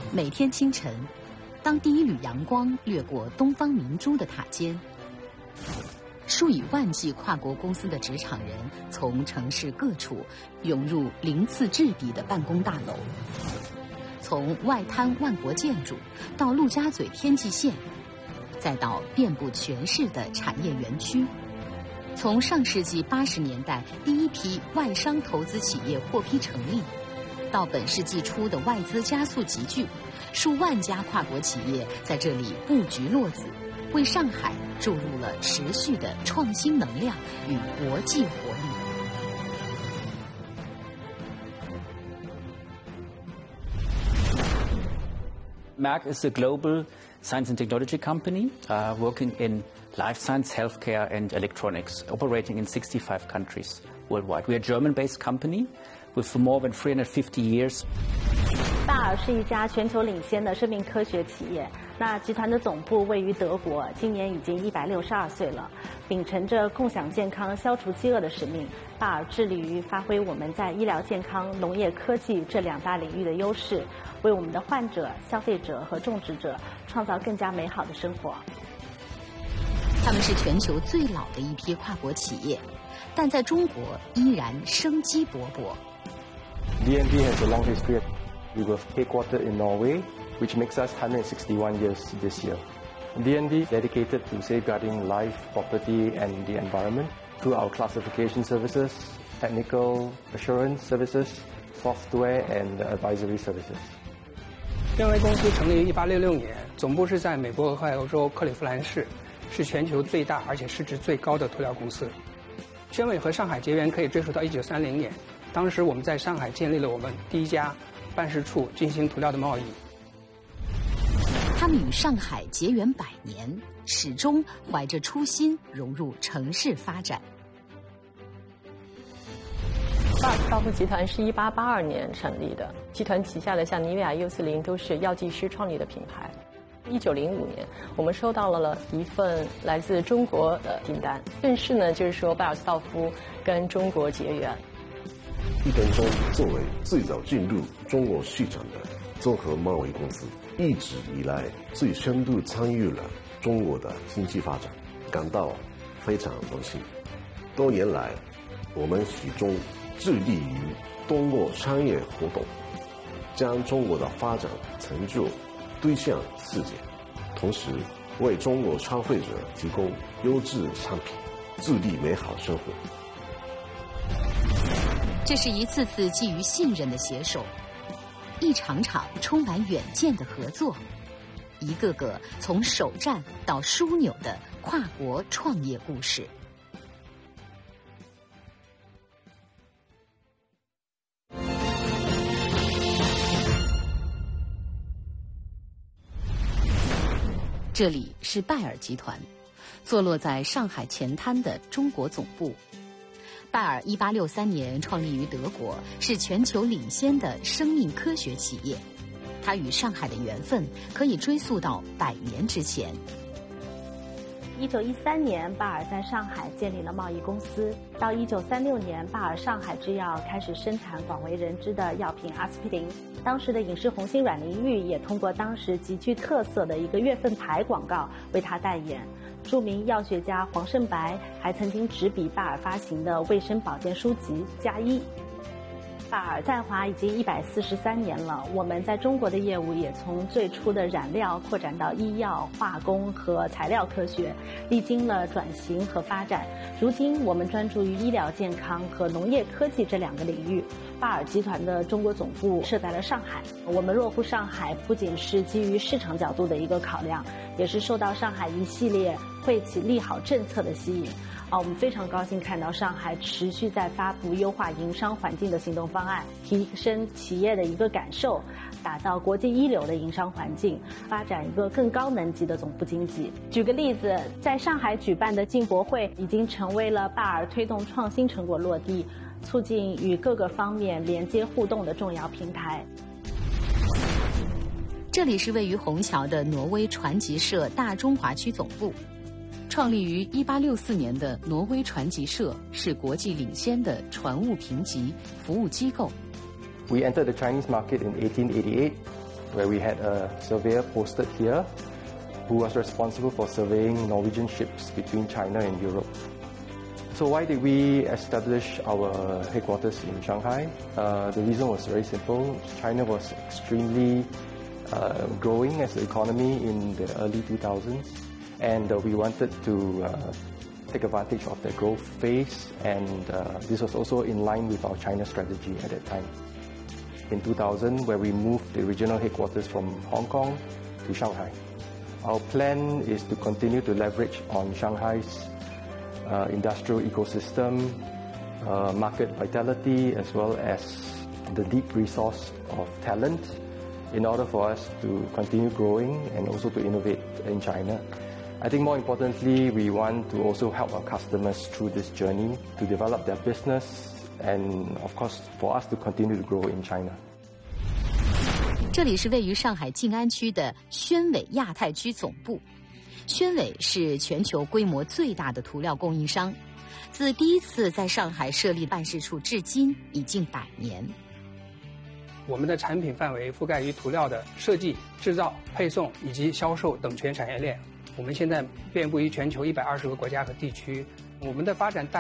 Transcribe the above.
每天清晨，当第一缕阳光掠过东方明珠的塔尖，数以万计跨国公司的职场人从城市各处涌入鳞次栉比的办公大楼，从外滩万国建筑到陆家嘴天际线，再到遍布全市的产业园区。从上世纪80年代第一批外商投资企业获批成立，到本世纪初的外资加速集聚，数万家跨国企业在这里布局落子，为上海注入了持续的创新能量与国际活力。 MAC is a global science and technology company working in life science, healthcare, and electronics, operating in 65 countries worldwide. We are a German-based company with more than 350 years. 拜耳是一家全球领先的生命科学企业。那集团的总部位于德国，今年已经162岁了。秉承着共享健康、消除饥饿的使命，拜耳致力于发挥我们在医疗健康、农业科技这2大领域的优势，为我们的患者、消费者和种植者创造更加美好的生活。 他们是全球最老的一批跨国企业，但在中国依然生机勃勃。 DNV has a long history. We were headquartered in Norway, which makes us 161 years this year. DNV is dedicated to safeguarding life, property, and the environment through our classification services, technical assurance services, software, and advisory services. DNV 公司成立于1866年，总部是在美国俄亥俄州克利夫兰市，是全球最大而且市值最高的涂料公司。宣伟和上海结缘可以追溯到1930年，当时我们在上海建立了我们第一家办事处，进行涂料的贸易。 他们与上海结缘100年，始终怀着初心融入城市发展。 巴尔斯道夫集团是1882年成立的，集团旗下的像妮维雅、U40都是药剂师创立的品牌。1905年，我们收到了一份来自中国的订单，正式呢就是说巴尔斯道夫跟中国结缘。 一等中作为最早进入中国市场的综合贸易公司，一直以来最深度参与了中国的经济发展，感到非常荣幸。多年来，我们始终致力于通过商业活动，将中国的发展成就推向世界，同时为中国消费者提供优质商品，致力美好生活。 这是一次次基于信任的携手，一场场充满远见的合作，一个个从首战到枢纽的跨国创业故事。这里是拜耳集团，坐落在上海前滩的中国总部。拜耳1863年创立于德国，是全球领先的生命科学企业。它与上海的缘分可以追溯到100年之前。 1913年，拜耳在上海建立了贸易公司。到1936年，拜耳上海制药开始生产广为人知的药品阿司匹林。当时的影视红星阮玲玉也通过当时极具特色的一个月份牌广告为他代言。著名药学家黄胜白还曾经执笔拜耳发行的卫生保健书籍《加一》。拜耳在华已经143年了，我们在中国的业务也从最初的染料扩展到医药、化工和材料科学，历经了转型和发展。如今我们专注于医疗健康和农业科技这2个领域。拜耳集团的中国总部设在了上海，我们落户上海不仅是基于市场角度的一个考量，也是受到上海一系列惠企利好政策的吸引。我们非常高兴看到上海持续在发布优化营商环境的行动方案，提升企业的一个感受，打造国际一流的营商环境，发展一个更高能级的总部经济。举个例子，在上海举办的进博会已经成为了拜耳推动创新成果落地，促进与各个方面连接互动的重要平台。 这里是位于虹桥的挪威传集社大中华区总部。创立于1864年的挪威传集社是国际领先的传物评级服务机构。 We entered the Chinese market in 1888. where we had a surveyor posted here who was responsible for surveying Norwegian ships between China and Europe. So why did we establish our headquarters in Shanghai? The reason was very simple. China was extremely growing as an economy in the early 2000s, and we wanted to take advantage of the growth phase, and this was also in line with our China strategy at that time. In 2000, where we moved the regional headquarters from Hong Kong to Shanghai. Our plan is to continue to leverage on Shanghai's industrial ecosystem, market vitality, as well as the deep resource of talent in order for us to continue growing and also to innovate in China. I think more importantly, we want to also help our customers through this journey to develop their business and, of course, for us to continue to grow in China. 这里是位于上海静安区的宣伟亚太区总部。宣伟是全球规模最大的涂料供应商，自第一次在上海设立办事处至今已近100年。 我们的产品范围覆盖于涂料的设计、制造、配送以及销售等全产业链。我们现在遍布于全球120个国家和地区。我们的发展